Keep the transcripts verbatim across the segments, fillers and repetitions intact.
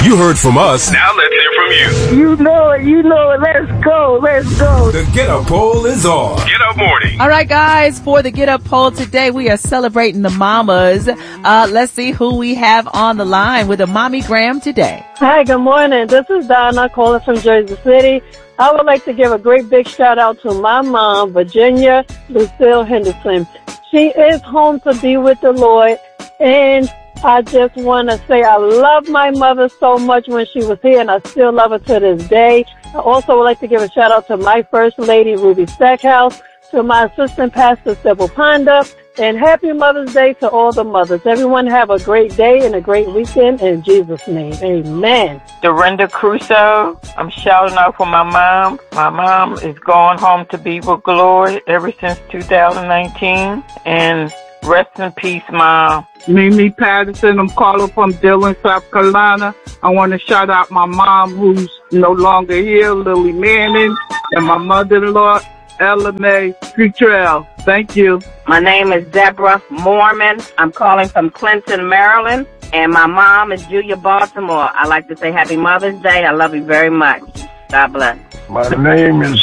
You heard from us. Now let's hear from you. You know it. You know it. Let's go. Let's go. The Get Up Poll is on. Get Up Morning. All right, guys. For the Get Up Poll today, we are celebrating the mamas. Uh, let's see who we have on the line with a Mommy Graham today. Hi, good morning. This is Donna calling from Jersey City. I would like to give a great big shout out to my mom, Virginia Lucille Henderson. She is home to be with the Lord, and I just want to say I love my mother so much when she was here, and I still love her to this day. I also would like to give a shout out to my First Lady, Ruby Stackhouse, to my assistant pastor, Sybil Ponda, and happy Mother's Day to all the mothers. Everyone have a great day and a great weekend in Jesus' name. Amen. Dorinda Crusoe, I'm shouting out for my mom. My mom is going home to be with glory ever since two thousand nineteen, and rest in peace, Mom. Mimi Patterson, I'm calling from Dillon, South Carolina. I want to shout out my mom who's no longer here, Lily Manning, and my mother-in-law, Ella Mae Futrell. Thank you. My name is Deborah Mormon. I'm calling from Clinton, Maryland, and my mom is Julia Baltimore. I'd like to say Happy Mother's Day. I love you very much. God bless. My name is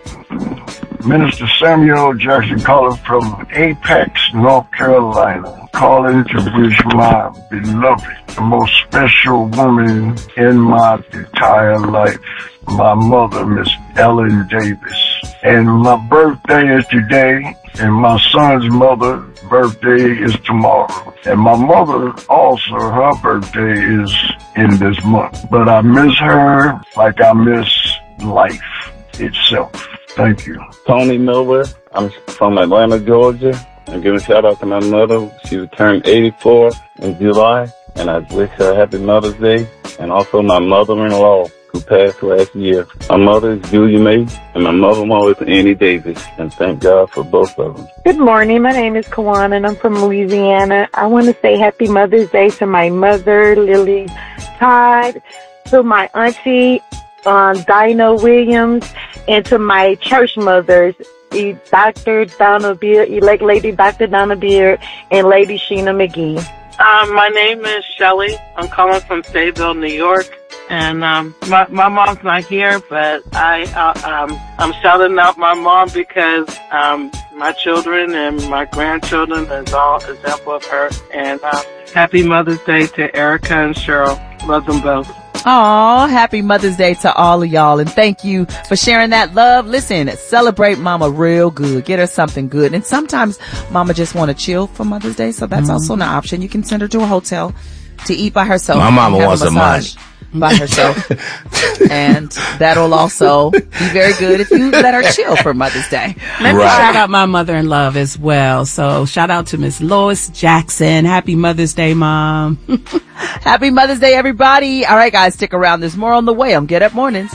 Minister Samuel Jackson, calling from Apex, North Carolina, calling to wish my beloved, the most special woman in my entire life, my mother, Miss Ellen Davis. And my birthday is today, and my son's mother's birthday is tomorrow. And my mother also, her birthday is in this month. But I miss her like I miss life itself. Thank you. Tony Miller. I'm from Atlanta, Georgia. I'm giving a shout out to my mother. She turned eighty-four in July, and I wish her a happy Mother's Day. And also my mother-in-law, who passed last year. My mother is Julia May, and my mother-in-law is Annie Davis. And thank God for both of them. Good morning. My name is Kawana, and I'm from Louisiana. I want to say Happy Mother's Day to my mother, Lily Todd, to my auntie, um, Dinah Williams, and to my church mothers, Doctor Donna Beard, elect Lady Doctor Donna Beard, and Lady Sheena McGee. Um, my name is Shelley. I'm calling from Fayetteville, New York. And um, my, my mom's not here, but I, uh, um, I'm shouting out my mom because um, my children and my grandchildren is all example of her. And uh, happy Mother's Day to Erica and Cheryl. Love them both. Aw, happy Mother's Day to all of y'all, and thank you for sharing that love. Listen, celebrate Mama real good. Get her something good. And sometimes Mama just want to chill for Mother's Day, so that's mm-hmm. also an option. You can send her to a hotel to eat by herself. My mama wants some money. By herself. And that'll also be very good if you let her chill for Mother's Day. Let me right. shout out my mother-in-law as well. So shout out to Miss Lois Jackson. Happy Mother's Day, Mom. Happy Mother's Day, everybody. All right, guys, stick around. There's more on the way on Get Up Mornings.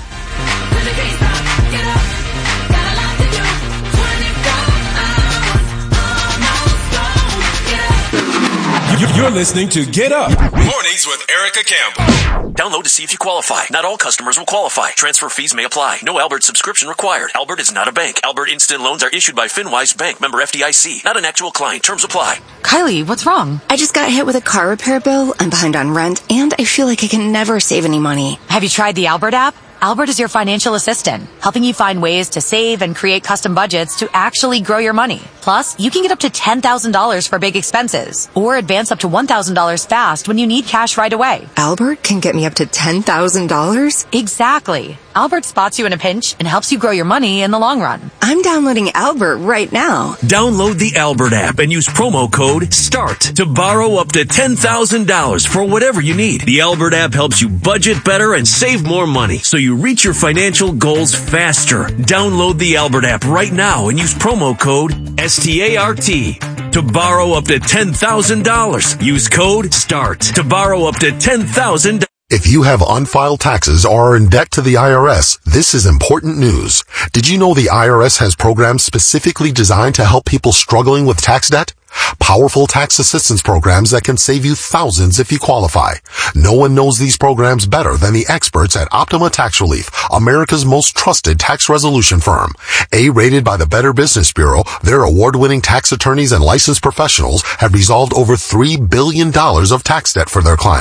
You're listening to Get Up Mornings with Erica Campbell. Download to see if you qualify. Not all customers will qualify. Transfer fees may apply. No Albert subscription required. Albert is not a bank. Albert Instant Loans are issued by FinWise Bank, member F D I C. Not an actual client. Terms apply. Kylie, what's wrong? I just got hit with a car repair bill. I'm behind on rent, and I feel like I can never save any money. Have you tried the Albert app? Albert is your financial assistant, helping you find ways to save and create custom budgets to actually grow your money. Plus, you can get up to ten thousand dollars for big expenses, or advance up to one thousand dollars fast when you need cash right away. Albert can get me up to ten thousand dollars? Exactly. Albert spots you in a pinch and helps you grow your money in the long run. I'm downloading Albert right now. Download the Albert app and use promo code START to borrow up to ten thousand dollars for whatever you need. The Albert app helps you budget better and save more money so you reach your financial goals faster. Download the Albert app right now and use promo code S T A R T to borrow up to ten thousand dollars. Use code START to borrow up to ten thousand dollars. If you have unfiled taxes or are in debt to the I R S, this is important news. Did you know the I R S has programs specifically designed to help people struggling with tax debt? Powerful tax assistance programs that can save you thousands if you qualify. No one knows these programs better than the experts at Optima Tax Relief, America's most trusted tax resolution firm. A-rated by the Better Business Bureau, their award-winning tax attorneys and licensed professionals have resolved over three billion dollars of tax debt for their clients.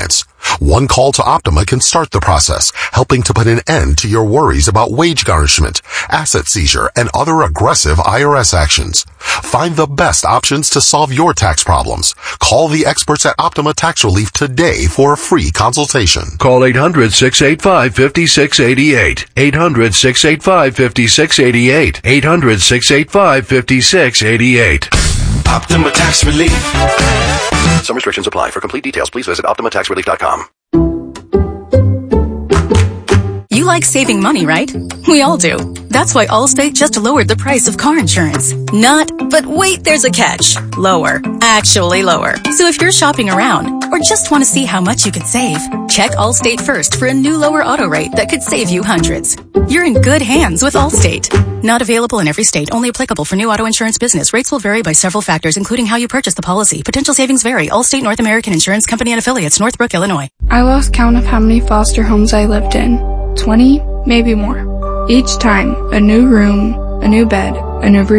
One call to Optima can start the process, helping to put an end to your worries about wage garnishment, asset seizure, and other aggressive I R S actions. Find the best options to solve your tax problems. Call the experts at Optima Tax Relief today for a free consultation. Call eight hundred, six eight five, five six eight eight. eight hundred, six eight five, five six eight eight. eight hundred, six eight five, five six eight eight. Optima Tax Relief. Some restrictions apply. For complete details, please visit Optima Tax Relief dot com. You like saving money, right? We all do. That's why Allstate just lowered the price of car insurance. Not, but wait, there's a catch. Lower. Actually lower. So if you're shopping around or just want to see how much you could save, check Allstate first for a new lower auto rate that could save you hundreds. You're in good hands with Allstate. Not available in every state. Only applicable for new auto insurance business. Rates will vary by several factors, including how you purchase the policy. Potential savings vary. Allstate North American Insurance Company and Affiliates, Northbrook, Illinois. I lost count of how many foster homes I lived in. twenty, maybe more. Each time, a new room, a new bed, a new